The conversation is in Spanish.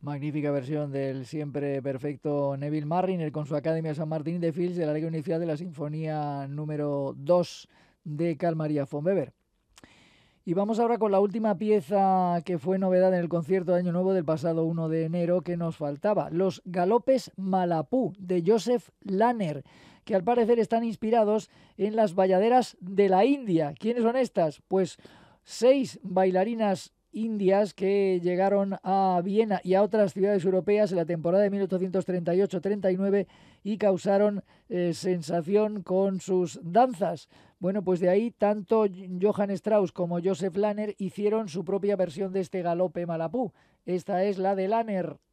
Magnífica versión del siempre perfecto Neville Marriner con su Academia San Martín de Fields de la alegro inicial de la Sinfonía número 2 de Carl Maria von Weber. Y vamos ahora con la última pieza que fue novedad en el concierto de Año Nuevo del pasado 1 de enero que nos faltaba, los Galopes Malapú de Joseph Lanner, que al parecer están inspirados en las bayaderas de la India. ¿Quiénes son estas? Pues 6 bailarinas indias que llegaron a Viena y a otras ciudades europeas en la temporada de 1838-39 y causaron sensación con sus danzas. Bueno, pues de ahí tanto Johann Strauss como Joseph Lanner hicieron su propia versión de este galope malapú. Esta es la de Lanner.